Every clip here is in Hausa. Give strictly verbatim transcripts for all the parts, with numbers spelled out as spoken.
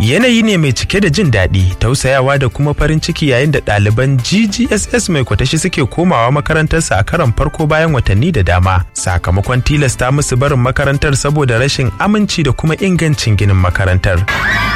Yanayi ne mai cike da jin daɗi, tausayawa da kuma farin ciki yayin da ɗaliban G G S S mai kwatashi suke komawa makarantarsa a karon farko bayan watanni da dama, sakamakon tilasta musu barin makarantar saboda rashin aminci da kuma ingancin ginin makarantar.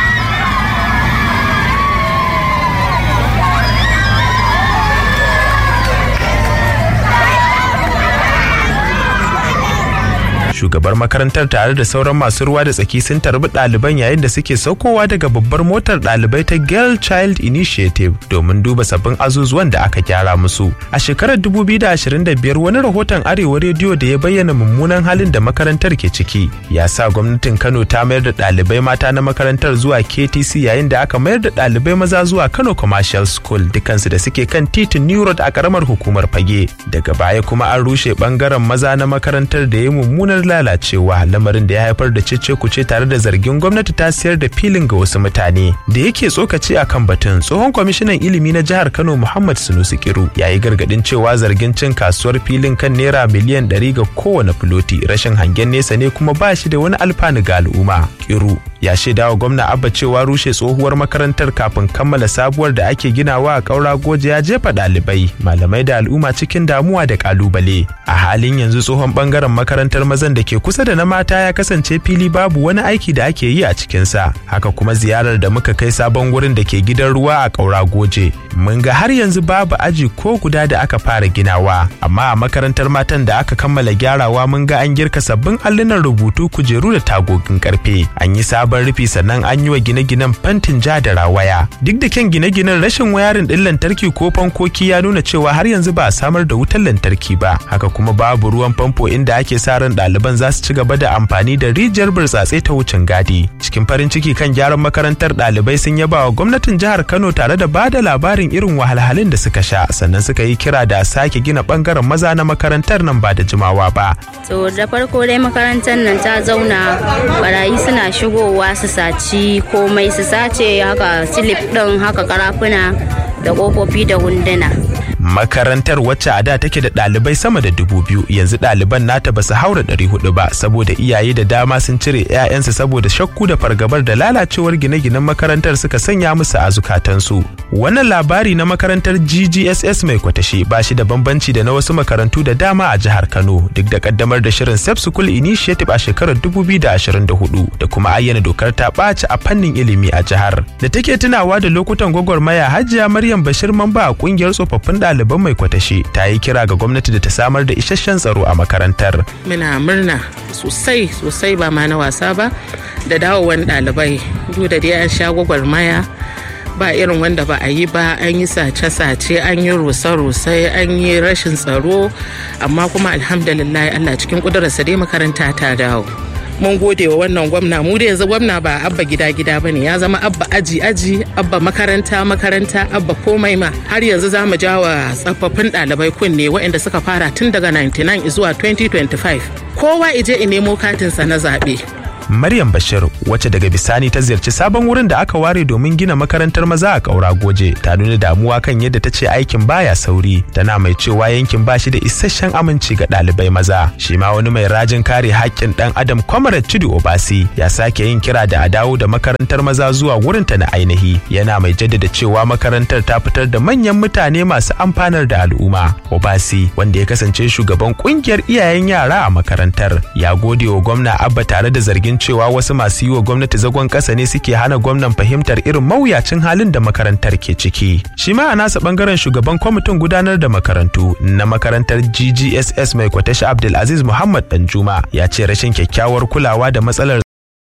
Shugabar makarantar tare da sauran masu ruwa da tsaki sun tarbi ɗaliban yayin da suke saukowa daga babbar motar ɗalibai ta Girl Child Initiative domin duba sabbin azuzuwan da aka gyara musu. A shekarar dubu biyu da ashirin da biyar wani rahoton Arewa Rediyo da ya bayyana mummunan halin da makarantar ke ciki ya sa gwamnatin Kano ta mayar da ɗalibai mata na makarantar zuwa K T C yayin da aka mayar da ɗalibai maza zuwa Kano Commercial School dukansu da suke kan titin New Road a karamar hukumar Fage. Daga baya kuma an rushe bangaren maza na makarantar da ya mummunar lalacewa, lamarin da ya haifar da cece-kuce tare da zargin gwamnati ta siyar da filin ga wasu mutane. Da yake tsokaci akan batun, tsohon kwamishinan ilimi na jihar Kano Muhammad Sunusi Kiru ya yi gargadin cewa zargin cin kasuwar filin kan naira miliyan ɗari ga kowane filoti rashin hangen nesa ne kuma ba shi da wani alfanu ga al'umma. Kiru ya shaida wa gwamna Abba cewa rushe tsohuwar makarantar kafin kammala sabuwar da ake ginawa a Kaura Goje ya jefa ɗalibai, malamai da al'umma cikin damuwa da kalubale. A halin yanzu tsohon bangaren makarantar mazan da ke kusa da na mata ya kasance fili babu wani aiki da ake yi a cikinsa. Haka kuma ziyarar da muka kai sabon wurin da ke gidan ruwa a Kaura Goje, mun ga har yanzu babu aji ko guda da aka fara ginawa, amma a makarantar matan da aka kammala gyarawa mun ga an girka sabbin allunan rubutu, kujeru da tagogin karfe. An yi sabon rufi sannan an yi wa gine-ginen fantin ja da rawaya. Duk da kyan gine-ginen, rashin wayarin ɗin lantarki ko fankoki ya nuna cewa har yanzu ba a samar da wutar lantarki ba. Haka kuma babu ruwan famfo inda ake sa ran ɗaliban za su ci gaba da amfani da rijiyar burtsatse ta wucin gadi. Cikin farin ciki kan gyaran makarantar, ɗalibai sun yaba wa gwamnatin jihar Kano tare da ba da labarin irin wahalhalun da suka sha, sannan suka yi kira da sake gina bangaren maza na makarantar nan ba da jimawa ba. To da farko dai makarantar nan ta zauna, barayi suna shigowa su saci komai, su sace haka silip ɗin, haka karafuna da ƙofofi da hunduna. Makarantar wacce a da take da ɗalibai sama da dubu biyu, yanzu ɗaliban nata ba su haura ɗari hudu ba saboda iyaye da dama sun cire 'ya'yansu saboda shakku da fargabar da lalacewar gine-ginen makarantar suka sanya musu a zukatansu. Wannan labari na makarantar G G S S mai kwatashi ba shi da bambanci da na wasu makarantu da dama a jihar Kano, duk da kaddamar da shirin Safe School Initiative a shekarar dubu biyu da ashirin da hudu da kuma ayyana dokar ta ɓaci a fannin ilimi a jihar. Da take tunawa da lokutan gwagwarmaya, Hajiya Maryam Bashir, mamba a kungiyar tsofaffin ɗaliban mai kwatashi, ta yi kira ga gwamnati da ta samar da isasshen tsaro a makarantar. Muna murna sosai sosai ba ma na wasa ba da dawowar ɗalibai, duk da dai an sha gwagwarmaya ba irin wanda ba a yi ba, an yi sace-sace, an yi rusa-rusai, an yi rashin tsaro, amma kuma alhamdulillah Allah cikin ƙudurarsa dai makaranta ta dawo. Mun gode wa wannan gwamna, mu da yanzu gwamna ba abba gida-gida ba ne, ya zama abba aji-aji, abba makaranta-makaranta, abba komai ma. Har yanzu za mu ja wa tsofaffin ɗalibai kunne waɗanda suka fara tun daga ninety-nine zuwa twenty twenty-five. Kowa ije in nemo katinsa na zaɓe. Maryam Bashir, wacce daga bisani ta ziyarci sabon wurin da aka ware domin gina makarantar maza a Kaura Goje, ta nuna damuwa kan yadda ta ce aikin baya sauri, tana mai cewa yankin ba shi da isasshen aminci ga ɗalibai maza. Shi ma wani mai rajin kare haƙƙin ɗan adam, Comrade Chidi Obasi, ya sake yin kira da a dawo da makarantar maza zuwa wurinta na ainihi, yana mai jaddada cewa makarantar ta fitar da manyan mutane masu amfanar da al'umma. Obasi, wanda ya kasance shugaban ƙungiyar iyayen yara a makarantar, ya gode wa gwamna Abba tare da zargin cewa wasu masu yi wa gwamnati zagon ƙasa ne suke hana gwamnan fahimtar irin mawuyacin halin da makarantar ke ciki. Shi ma a nasa bangaren shugaban kwamitin gudanar da makarantu na makarantar G G S S mai kwatashi, Abdulaziz Muhammad Danjuma, ya ce rashin kyakkyawar kulawa da matsalar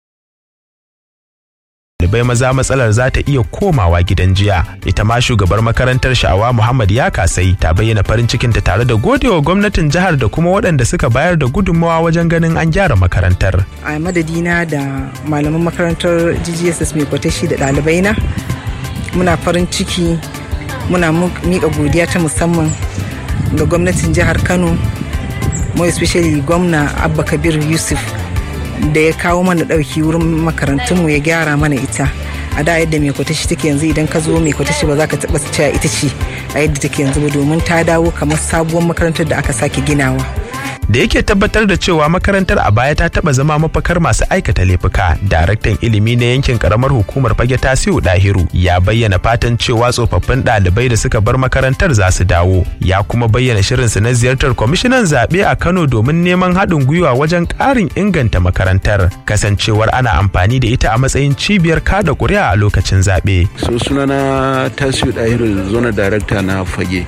ɗalibai maza matsalar za ta iya komawa gidan jiya. Ita ma shugabar makarantar Sha'awa Muhammad ya kasai ta bayyana farin cikinta tare da godewa gwamnatin jihar da kuma waɗanda suka bayar da gudunmawa wajen ganin an gyara makarantar. A madadina da malaman makarantar G G S S mai kwatashi da ɗalibaina, muna farin ciki, muna miƙa godiya ta musamman ga gwamnatin jihar Kano, more especially gwamna Abba Kabir Yusuf, da ya kawo mana ɗauki wurin makarantunmu ya gyara mana ita. A da yadda mai kwatashi take yanzu, idan ka zo mai kwatashi ba za ka taɓa cewa ita ce a yadda take yanzu ba, domin ta dawo kamar sabuwar makarantar da aka sake ginawa. da yake tabbatar da cewa makarantar a baya ta taba zama mafakar masu aikata laifuka. Daraktan ilimi na yankin karamar hukumar Fage Tasiu Dahiru ya bayyana fatan cewa tsofaffin ɗalibai da suka bar makarantar za su dawo. Ya kuma bayyana shirinsu na ziyartar kwamishinan zaɓe a Kano domin neman haɗin gwiwa wajen ƙarin inganta makarantar, kasancewar ana amfani da ita a matsayin cibiyar kada ƙuri'a a lokacin zaɓe. So sunana Tasiu Dahiru, zona darakta na Fage.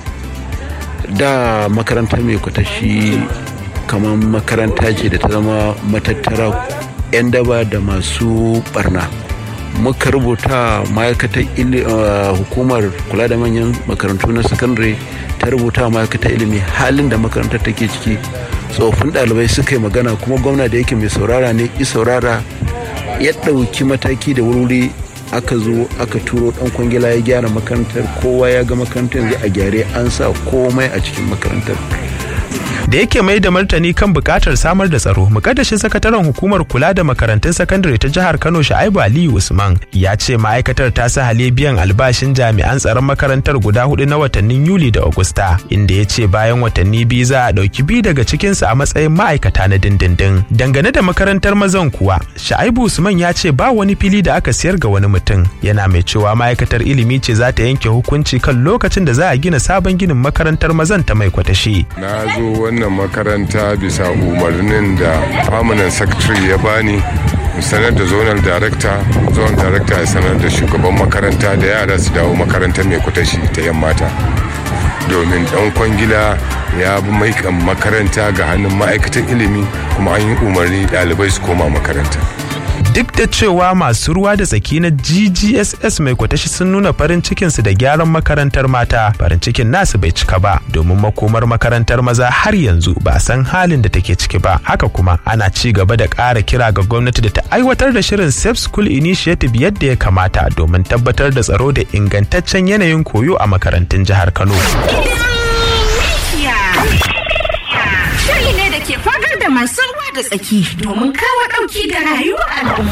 Da makarantar mai kwatashi kamar makaranta ce da ta zama matattara 'yan daba da masu barna. Muka rubuta ma'aikatar hukumar kula da manyan makarantu na sakandare ta rubuta ma'aikatar ilimi halin da makarantar take ciki. Tsofaffin ɗalibai suka yi magana, kuma gwamna da yake mai saurara ne i saurara ya ɗauki mataki da wuri. Aka zo aka turo ɗan kwangila ya gyara makarantar, kowa ya ga makarantar yanzu a gyare, an sa komai a cikin makarantar. Da yake mai da martani kan bukatar samar da tsaro, mukaddashin sakataren hukumar kula da makarantun sakandare ta jihar Kano Shaibu Aliyu Usman ya ce ma'aikatar ta sahale biyan albashin jami'an tsaron makarantar guda hudu na watannin Yuli da Agusta, inda ya ce bayan watanni biyu za a dauki biyu daga cikinsu a matsayin ma'aikata na dindindin. Dangane da makarantar mazan kuwa, Shaibu Usman ya ce ba wani fili da aka siyar ga wani mutum, yana mai cewa ma'aikatar ilimi ce za ta yanke hukunci kan lokacin da za a gina sabon ginin makarantar mazan ta mai kwatashi. Na zo wannan makaranta bisa umarnin da permanent secretary ya bani, sanar da zonal director, zonal director ya sanar da shugaban makaranta da yara su dawo makarantar mai kwatashi ta yammata, domin dan kwangila ya bi maikan makaranta ga hannun ma'aikatan ilimi, kuma an yi umarni ɗalibai su koma makaranta. Duk da cewa masu ruwa da tsaki na G G S S mai kwatashi sun nuna farin cikinsu da gyaran makarantar mata, farin cikin nasu bai cika ba, domin makomar makarantar maza har yanzu ba a san halin da take ciki ba. Haka kuma ana ci gaba da ƙara kira ga gwamnati da ta aiwatar da shirin Safe School Initiative yadda ya kamata domin tabbatar da tsaro da ingantaccen yanayin koyo a makarantun jihar Kano. Shiri ne da ke fagar da masu ruwa da tsaki domin kawo ɗauki ga rayuwar al'umma.